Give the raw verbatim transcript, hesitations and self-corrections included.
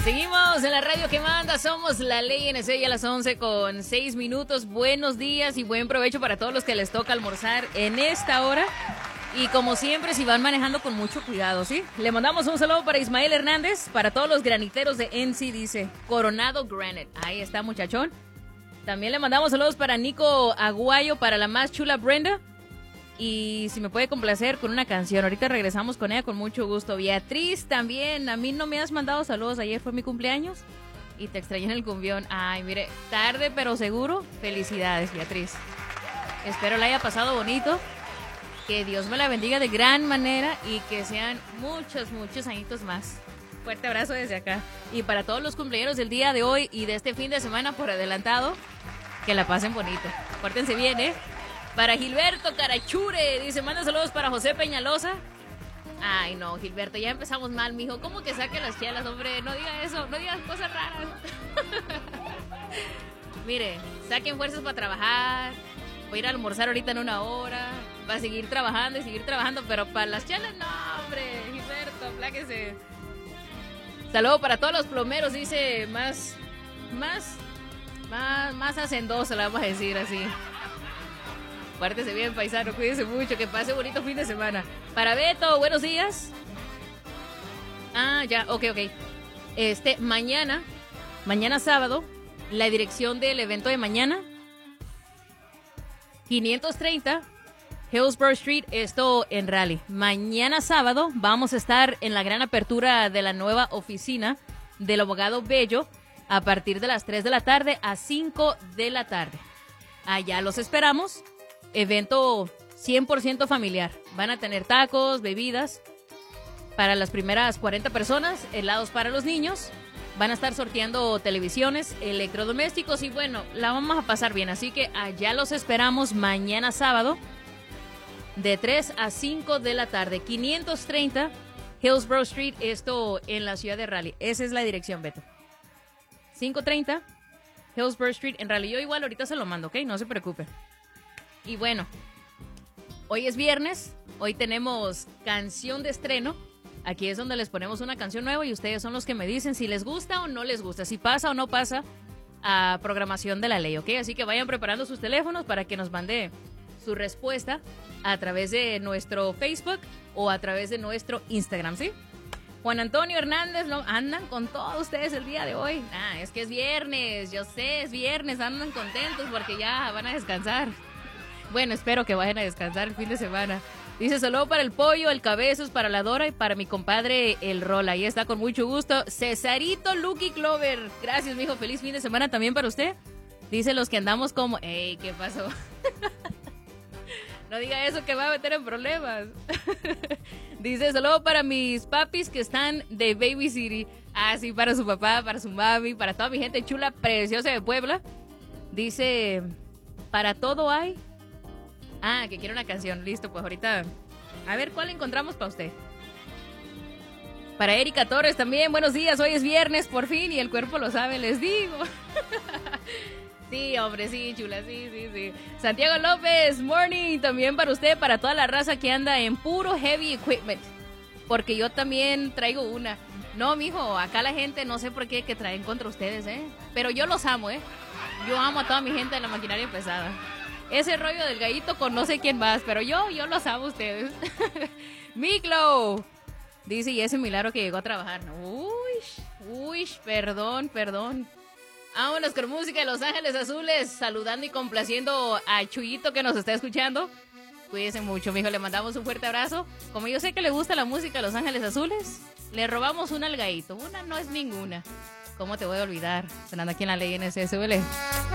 Seguimos en la radio que manda, somos la Ley N C y a las once con seis minutos. Buenos días y buen provecho para todos los que les toca almorzar en esta hora. Y como siempre, si van manejando con mucho cuidado, ¿sí? Le mandamos un saludo para Ismael Hernández, para todos los graniteros de N C, dice Coronado Granite. Ahí está, muchachón. También le mandamos saludos para Nico Aguayo, para la más chula Brenda. Y si me puede complacer con una canción, ahorita regresamos con ella con mucho gusto. Beatriz también, a mí no me has mandado saludos, ayer fue mi cumpleaños y te extrañé en el cumbión. Ay, mire, tarde pero seguro, felicidades Beatriz. Espero la haya pasado bonito, que Dios me la bendiga de gran manera y que sean muchos, muchos añitos más. Fuerte abrazo desde acá. Y para todos los cumpleaños del día de hoy y de este fin de semana por adelantado, que la pasen bonito. Pórtense bien, ¿eh? Para Gilberto Carachure, dice, manda saludos para José Peñalosa. Ay, no, Gilberto, ya empezamos mal, mijo. ¿Cómo que saque las chelas, hombre? No diga eso, no digas cosas raras. Mire, saquen fuerzas para trabajar. Voy a ir a almorzar ahorita en una hora. Va a seguir trabajando y seguir trabajando, pero para las chelas, no, hombre. Gilberto, pláquese. Saludos para todos los plomeros, dice, más, más, más, más hacendoso, le vamos a decir así. Pártese bien, paisano, cuídense mucho, que pase bonito fin de semana. Para Beto, buenos días. Ah, ya, ok, ok. Este, mañana, mañana sábado, la dirección del evento de mañana, quinientos treinta Hillsborough Street, esto en Raleigh. Mañana sábado vamos a estar en la gran apertura de la nueva oficina del abogado Bello a partir de las tres de la tarde a cinco de la tarde. Allá los esperamos. Evento cien por ciento familiar. Van a tener tacos, bebidas para las primeras cuarenta personas, helados para los niños. Van a estar sorteando televisiones, electrodomésticos y bueno, la vamos a pasar bien. Así que allá los esperamos mañana sábado de tres a cinco de la tarde. quinientos treinta Hillsborough Street, esto en la ciudad de Raleigh. Esa es la dirección, Beto. quinientos treinta Hillsborough Street en Raleigh. Yo igual ahorita se lo mando, ¿ok? No se preocupe. Y bueno, hoy es viernes, hoy tenemos canción de estreno. Aquí es donde les ponemos una canción nueva y ustedes son los que me dicen si les gusta o no les gusta, si pasa o no pasa a programación de la ley, ¿ok? Así que vayan preparando sus teléfonos para que nos mande su respuesta a través de nuestro Facebook o a través de nuestro Instagram, ¿sí? Juan Antonio Hernández, ¿no? Andan con todos ustedes el día de hoy. Ah, es que es viernes, yo sé, es viernes, andan contentos porque ya van a descansar. Bueno, espero que vayan a descansar el fin de semana. Dice, saludo para el pollo, el cabezos, para la Dora y para mi compadre el Rol. Ahí está, con mucho gusto. Cesarito Lucky Clover. Gracias, mijo. Feliz fin de semana también para usted. Dice los que andamos como... Ey, ¿qué pasó? No diga eso que va a meter en problemas. Dice, saludo para mis papis que están de Baby City. Ah, sí, para su papá, para su mami, para toda mi gente chula, preciosa de Puebla. Dice, para todo hay... Ah, que quiere una canción. Listo, pues ahorita. A ver, ¿cuál encontramos para usted? Para Erika Torres también. Buenos días, hoy es viernes, por fin, y el cuerpo lo sabe, les digo. Sí, hombre, sí, chula, sí, sí, sí. Santiago López, morning, también para usted, para toda la raza que anda en puro heavy equipment. Porque yo también traigo una. No, mijo, acá la gente, no sé por qué, que traen contra ustedes, ¿eh? Pero yo los amo, ¿eh? Yo amo a toda mi gente de la maquinaria pesada. Ese rollo del gallito con no sé quién más, pero yo, yo los amo a ustedes. Miklo dice, y ese milagro que llegó a trabajar. Uy, uy, perdón, perdón. Vámonos con música de Los Ángeles Azules, saludando y complaciendo a Chuyito que nos está escuchando. Cuídense mucho, mijo, le mandamos un fuerte abrazo. Como yo sé que le gusta la música de Los Ángeles Azules, le robamos un algaíto. Una no es ninguna. ¿Cómo te voy a olvidar? Sonando aquí en la Ley N C S U L.